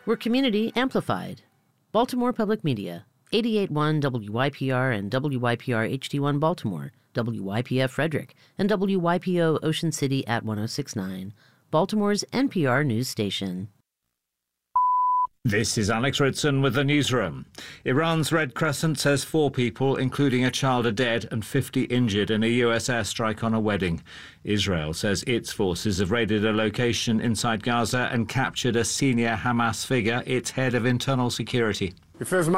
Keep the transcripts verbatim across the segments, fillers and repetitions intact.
We're community amplified. Baltimore Public Media, eighty-eight point one W Y P R and W Y P R H D one Baltimore, W Y P F Frederick, and W Y P O Ocean City at one oh six point nine, Baltimore's N P R news station. This is Alex Ritson with the newsroom. Iran's Red Crescent says four people, including a child, are dead and fifty injured in a U S airstrike on a wedding. Israel says its forces have raided a location inside Gaza and captured a senior Hamas figure, its head of internal security. A senior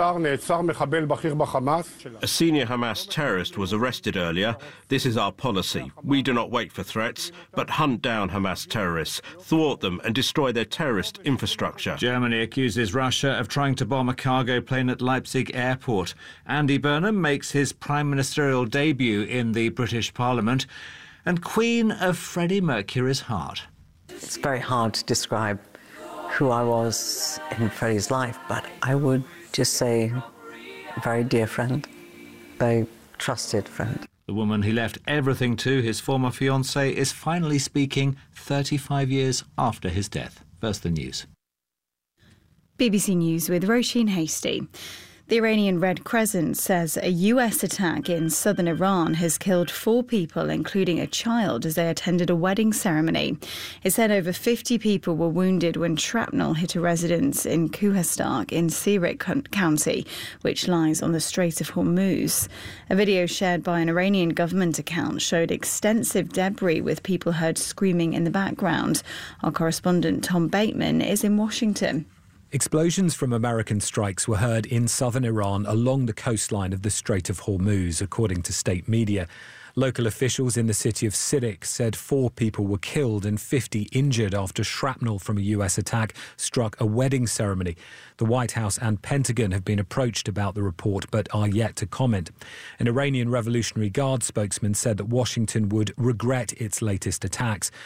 Hamas terrorist was arrested earlier. This is our policy. We do not wait for threats, but hunt down Hamas terrorists, thwart them and destroy their terrorist infrastructure. Germany accuses Russia of trying to bomb a cargo plane at Leipzig airport. Andy Burnham makes his prime ministerial debut in the British Parliament. And Queen of Freddie Mercury's heart. It's very hard to describe who I was in Freddie's life, but I would just say a very dear friend, very trusted friend. The woman he left everything to, his former fiancée, is finally speaking thirty-five years after his death. First the news. B B C News with Roisin Hasty. The Iranian Red Crescent says a U S attack in southern Iran has killed four people, including a child, as they attended a wedding ceremony. It said over fifty people were wounded when shrapnel hit a residence in Khuzestan in Sirik County, which lies on the Strait of Hormuz. A video shared by an Iranian government account showed extensive debris with people heard screaming in the background. Our correspondent Tom Bateman is in Washington. Explosions from American strikes were heard in southern Iran along the coastline of the Strait of Hormuz, according to state media. Local officials in the city of Sirik said four people were killed and fifty injured after shrapnel from a U S attack struck a wedding ceremony. The White House and Pentagon have been approached about the report but are yet to comment. An Iranian Revolutionary Guard spokesman said that Washington would regret its latest attacks